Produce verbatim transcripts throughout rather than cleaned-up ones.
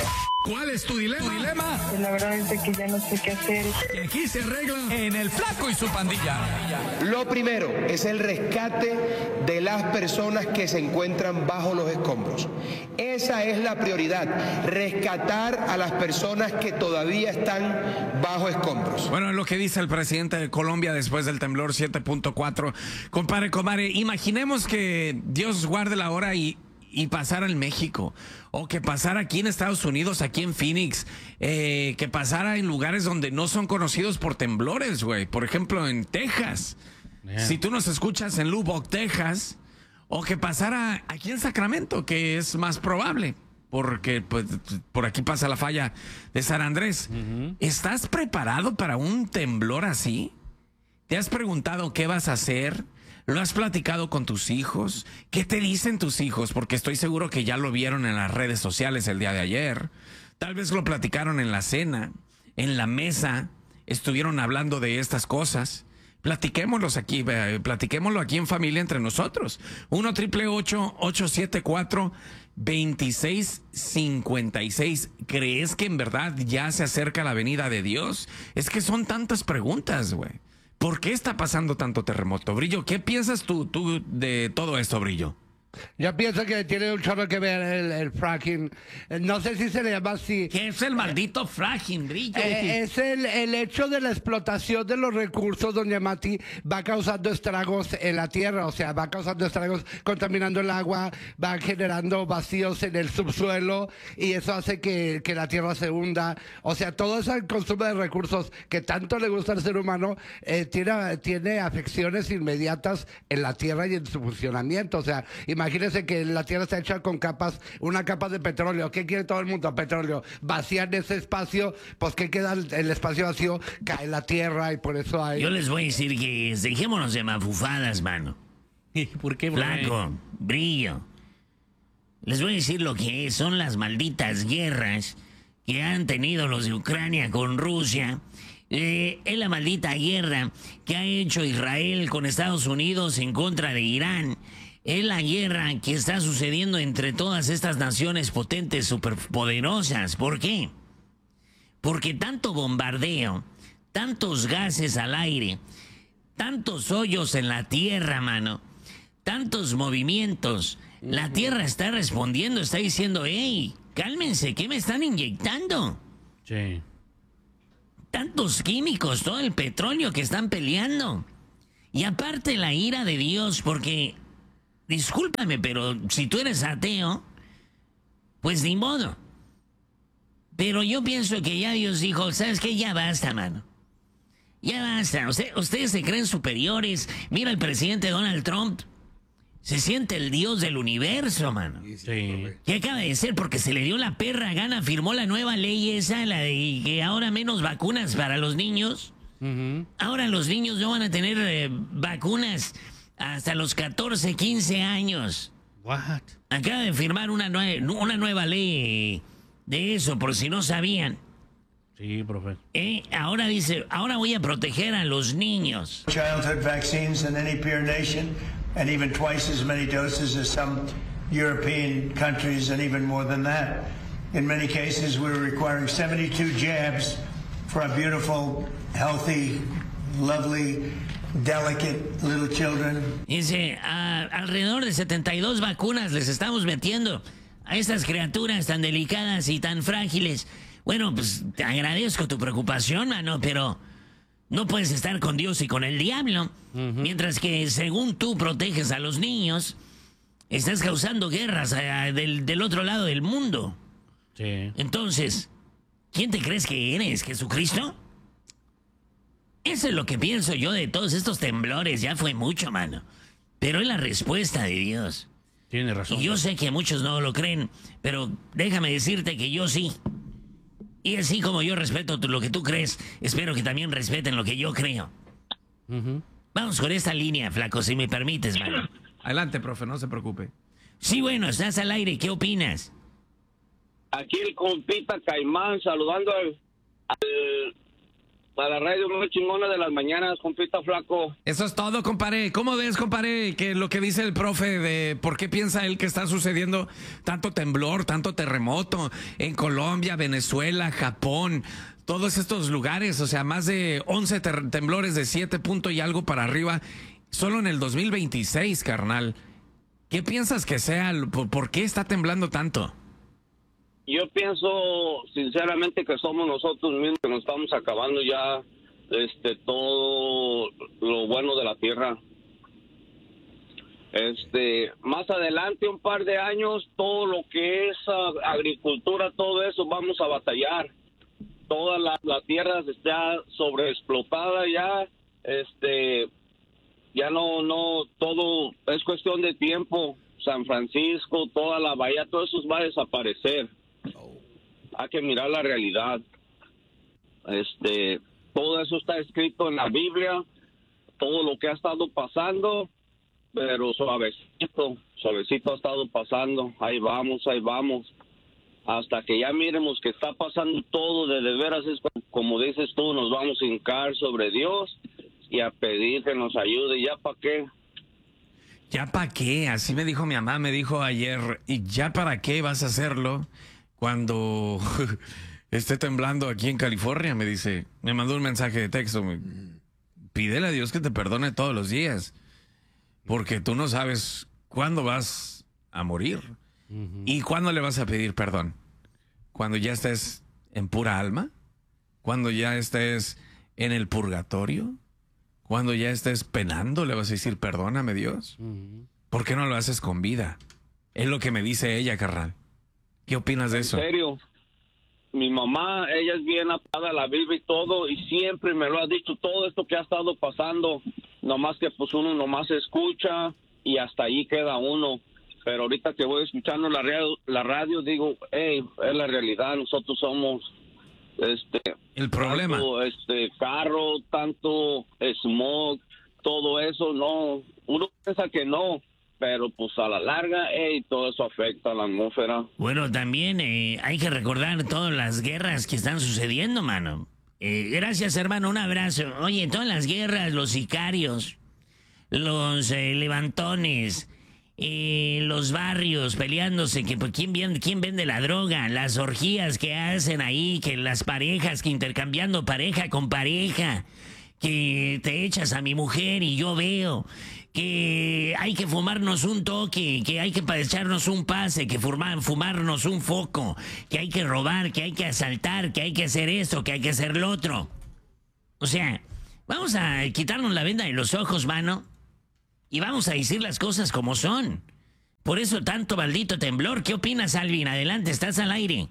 ¿Cuál es tu dilema? ¿Tu dilema? Pues la verdad es que ya no sé qué hacer. Y aquí se arregla en El Flaco y su pandilla. Lo primero es el rescate de las personas que se encuentran bajo los escombros. Esa es la prioridad, rescatar a las personas que todavía están bajo escombros. Bueno, lo que dice el presidente de Colombia después del temblor siete punto cuatro. Compadre, compadre, imaginemos que Dios guarde la hora y... y pasara en México, o que pasara aquí en Estados Unidos, aquí en Phoenix, eh, que pasara en lugares donde no son conocidos por temblores, güey. Por ejemplo, en Texas. Yeah. Si tú nos escuchas en Lubbock, Texas, o que pasara aquí en Sacramento, que es más probable, porque pues, por aquí pasa la falla de San Andrés. Uh-huh. ¿Estás preparado para un temblor así? ¿Te has preguntado qué vas a hacer? ¿Lo has platicado con tus hijos? ¿Qué te dicen tus hijos? Porque estoy seguro que ya lo vieron en las redes sociales el día de ayer. Tal vez lo platicaron en la cena, en la mesa. Estuvieron hablando de estas cosas. Platiquémoslos aquí, eh, platiquémoslo aquí en familia entre nosotros. uno triple ocho ocho siete cuatro dos seis cinco seis. ¿Crees que en verdad ya se acerca la venida de Dios? Es que son tantas preguntas, güey. ¿Por qué está pasando tanto terremoto? Brillo, ¿qué piensas tú, tú de todo esto, Brillo? Yo pienso que tiene un chorro que ver el, el fracking. No sé si se le llama así. ¿Qué es el maldito fracking, Brillo? Eh, es el, el hecho de la explotación de los recursos, doña Mati, va causando estragos en la tierra. O sea, va causando estragos, contaminando el agua, va generando vacíos en el subsuelo y eso hace que, que la tierra se hunda. O sea, todo ese consumo de recursos que tanto le gusta al ser humano eh, tiene, tiene afecciones inmediatas en la tierra y en su funcionamiento. O sea, imagínense que la tierra está hecha con capas, una capa de petróleo. ¿Qué quiere todo el mundo? Petróleo. Vaciar ese espacio, pues ¿qué queda? El espacio vacío, cae la tierra y por eso hay... Yo les voy a decir que dejémonos de mafufadas, mano. ¿Por qué, Flaco, Brillo. Les voy a decir lo que es. Son las malditas guerras que han tenido los de Ucrania con Rusia. Eh, es la maldita guerra que ha hecho Israel con Estados Unidos en contra de Irán. Es la guerra que está sucediendo entre todas estas naciones potentes, superpoderosas. ¿Por qué? Porque tanto bombardeo, tantos gases al aire, tantos hoyos en la tierra, mano, tantos movimientos. La tierra está respondiendo, está diciendo, hey, cálmense, ¿qué me están inyectando? Sí. Tantos químicos, todo el petróleo que están peleando. Y aparte la ira de Dios, porque... discúlpame, pero si tú eres ateo, pues ni modo. Pero yo pienso que ya Dios dijo, ¿sabes qué? Ya basta, mano. Ya basta. Usted, ustedes se creen superiores. Mira, el presidente Donald Trump se siente el Dios del universo, mano. Sí. ¿Qué acaba de ser? Porque se le dio la perra gana, firmó la nueva ley esa, la de que ahora menos vacunas para los niños. Uh-huh. Ahora los niños no van a tener eh, vacunas hasta los catorce, quince años. What? Acaba de firmar una, nue una nueva ley de eso, por si no sabían. Sí, profe. Eh, ahora dice, ahora voy a proteger a los niños. Childhood vaccines in any peer nation, and even twice as many doses as some European countries, and even more than that. In many cases, we're requiring seventy-two jabs for our beautiful, healthy, lovely, delicate little children. Dice, a, alrededor de setenta y dos vacunas les estamos metiendo a estas criaturas tan delicadas y tan frágiles. Bueno, pues te agradezco tu preocupación, mano, pero no puedes estar con Dios y con el diablo. Uh-huh. Mientras que según tú proteges a los niños, estás causando guerras a, del, del otro lado del mundo. Sí. Entonces, ¿quién te crees que eres, Jesucristo? Eso es lo que pienso yo de todos estos temblores. Ya fue mucho, mano. Pero es la respuesta de Dios. Tiene razón. Y yo sé que muchos no lo creen, pero déjame decirte que yo sí. Y así como yo respeto lo que tú crees, espero que también respeten lo que yo creo. Uh-huh. Vamos con esta línea, flaco, si me permites, mano. Adelante, profe, no se preocupe. Sí, bueno, estás al aire, ¿qué opinas? Aquí el compita Caimán saludando al, al a la radio muy chingona de las mañanas, compita flaco. Eso es todo, compadre. ¿Cómo ves, compadre, que lo que dice el profe de por qué piensa él que está sucediendo tanto temblor, tanto terremoto en Colombia, Venezuela, Japón, todos estos lugares? O sea, más de once temblores de siete puntos y algo para arriba, solo en el dos mil veintiséis, carnal. ¿Qué piensas que sea? ¿Por, por qué está temblando tanto? Yo pienso sinceramente que somos nosotros mismos que nos estamos acabando ya este todo lo bueno de la tierra. Este, más adelante, un par de años, todo lo que es uh, agricultura, todo eso vamos a batallar. Toda la, la tierra está sobreexplotada ya, este, ya no, no, todo es cuestión de tiempo. San Francisco, toda la bahía, todo eso va a desaparecer. Hay que mirar la realidad. Este, todo eso está escrito en la Biblia, todo lo que ha estado pasando, pero suavecito, suavecito ha estado pasando. Ahí vamos, ahí vamos. Hasta que ya miremos que está pasando todo de, de veras, es como, como dices tú, nos vamos a hincar sobre Dios y a pedir que nos ayude. ¿Ya para qué? ¿Ya para qué? Así me dijo mi mamá, me dijo ayer, ¿y ya para qué vas a hacerlo cuando esté temblando aquí en California? Me dice, me mandó un mensaje de texto, me, pídele a Dios que te perdone todos los días, porque tú no sabes cuándo vas a morir. Uh-huh. ¿Y cuándo le vas a pedir perdón? ¿Cuando ya estés en pura alma? ¿Cuando ya estés en el purgatorio? ¿Cuando ya estés penando le vas a decir perdóname, Dios? Uh-huh. ¿Por qué no lo haces con vida? Es lo que me dice ella, carnal. ¿Qué opinas de eso? En serio, mi mamá, ella es bien apagada a la Biblia y todo, y siempre me lo ha dicho, todo esto que ha estado pasando, nomás que pues uno nomás escucha y hasta ahí queda uno. Pero ahorita que voy escuchando la radio, la radio digo, hey, es la realidad, nosotros somos este el problema. Tanto, este carro, tanto smog, todo eso, no, uno piensa que no, pero pues a la larga, hey, todo eso afecta a la atmósfera. Bueno, también eh, hay que recordar todas las guerras que están sucediendo, mano. Eh, gracias, hermano, un abrazo. Oye, todas las guerras, los sicarios, los eh, levantones, Eh, los barrios peleándose, que pues, ¿quién, vende, quién vende la droga, las orgías que hacen ahí, que las parejas, que intercambiando pareja con pareja, que te echas a mi mujer y yo veo, que hay que fumarnos un toque, que hay que echarnos un pase, que fumar, fumarnos un foco, que hay que robar, que hay que asaltar, que hay que hacer esto, que hay que hacer lo otro. O sea, vamos a quitarnos la venda de los ojos, mano. Y vamos a decir las cosas como son. Por eso tanto maldito temblor. ¿Qué opinas, Alvin? Adelante, estás al aire.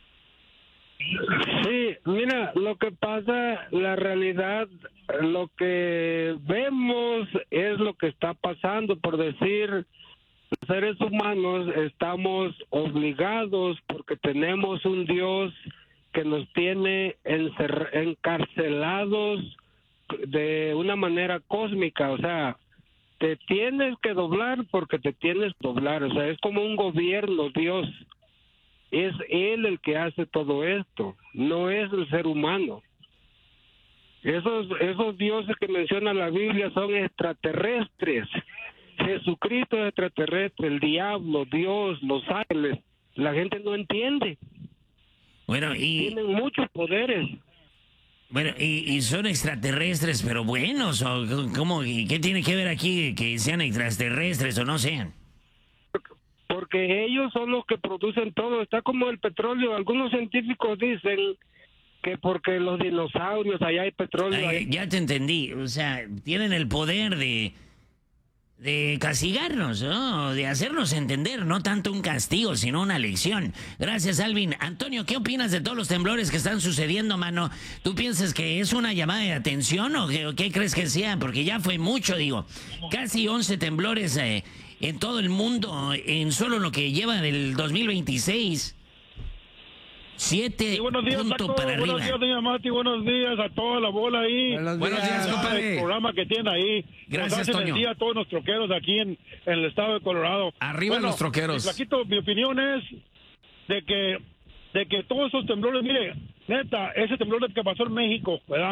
Sí, mira, lo que pasa, la realidad, lo que vemos es lo que está pasando. Por decir, los seres humanos estamos obligados porque tenemos un Dios que nos tiene encer- encarcelados de una manera cósmica, o sea, te tienes que doblar porque te tienes que doblar, o sea, es como un gobierno, Dios. Es Él el que hace todo esto, no es el ser humano. Esos, esos dioses que menciona la Biblia son extraterrestres. Jesucristo es extraterrestre, el diablo, Dios, los ángeles. La gente no entiende. Bueno, y... Tienen muchos poderes. Bueno, y, y son extraterrestres, pero buenos, o ¿cómo? ¿Qué tiene que ver aquí que sean extraterrestres o no sean? Porque ellos son los que producen todo, está como el petróleo. Algunos científicos dicen que porque los dinosaurios, allá hay petróleo. Ay, ahí... Ya te entendí, o sea, tienen el poder de, de castigarnos, ¿no? De hacernos entender, no tanto un castigo, sino una lección. Gracias, Alvin. Antonio, ¿qué opinas de todos los temblores que están sucediendo, mano? ¿Tú piensas que es una llamada de atención o qué, o qué crees que sea? Porque ya fue mucho, digo. Casi once temblores eh, en todo el mundo, en solo lo que lleva del dos mil veintiséis. Siete sí, buenos días, puntos Taco, para arriba. Buenos días, doña Mati, buenos días a toda la bola ahí. Buenos días, buenos días, compadre. El programa que tienen ahí. Gracias, Nos hacen Toño. el día a todos los troqueros aquí en, en el estado de Colorado. Arriba bueno, los troqueros. Flaquito, mi opinión es de que de que todos esos temblores, mire, neta, ese temblor que pasó en México, ¿verdad?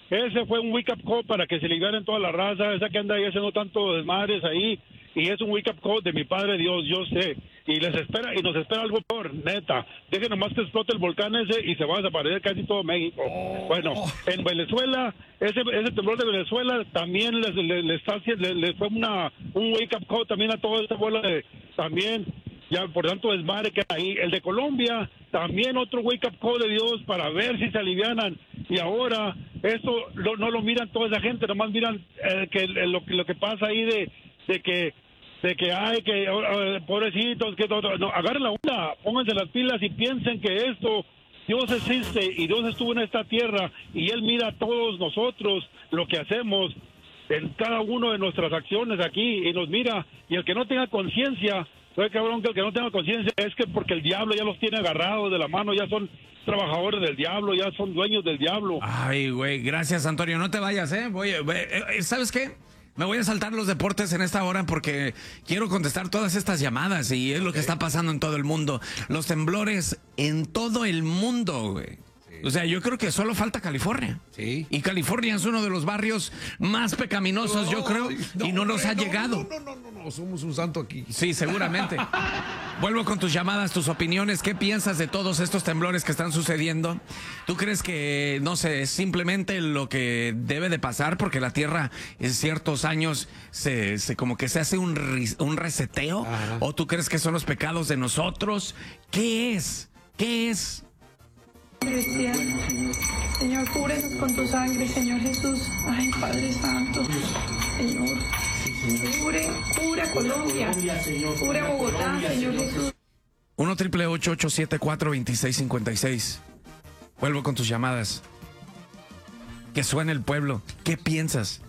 ese fue un wake up call para que se liberen toda la raza, esa que anda ahí haciendo tanto desmadres ahí, y es un wake up call de mi Padre Dios, yo sé, y les espera, y nos espera algo peor, neta, dejen nomás que explote el volcán ese y se va a desaparecer casi todo México. Oh. Bueno, en Venezuela, ese ese temblor de Venezuela también les, les, les, les, les fue una un wake up call también a toda esta bola de, también, ya por tanto desmadre que hay. El de Colombia, también otro wake up call de Dios para ver si se alivianan. Y ahora, esto lo, no lo miran toda esa gente, nomás miran eh, que lo, lo que pasa ahí de, de que de que hay que, uh, pobrecitos, que todo, no, agarren la onda, pónganse las pilas y piensen que esto, Dios existe y Dios estuvo en esta tierra y Él mira a todos nosotros lo que hacemos en cada uno de nuestras acciones aquí y nos mira, y el que no tenga conciencia, ¿sabe, cabrón? Que el que no tenga conciencia es que porque el diablo ya los tiene agarrados de la mano, ya son trabajadores del diablo, ya son dueños del diablo. Ay, güey, gracias, Antonio, no te vayas, ¿eh? Voy, eh, ¿sabes qué? Me voy a saltar los deportes en esta hora porque quiero contestar todas estas llamadas y es lo que está pasando en todo el mundo. Los temblores en todo el mundo, güey. Sí. O sea, yo creo que solo falta California. Sí. Y California es uno de los barrios más pecaminosos, no, yo creo, no, y no nos ha no, llegado. No, no, no, no, no, somos un santo aquí. Sí, seguramente. Vuelvo con tus llamadas, tus opiniones. ¿Qué piensas de todos estos temblores que están sucediendo? ¿Tú crees que, no sé, es simplemente lo que debe de pasar porque la Tierra en ciertos años se, se como que se hace un, un reseteo? Ajá. ¿O tú crees que son los pecados de nosotros? ¿Qué es? ¿Qué es? Cristiano. Señor, cúbrenos con tu sangre, Señor Jesús. Ay, Padre Santo, Señor. Cubre, cubre a Colombia, cubre a Bogotá, Señor Jesús. uno triple ocho ocho siete cuatro dos seis cinco seis. Vuelvo con tus llamadas. Que suene el pueblo. ¿Qué piensas?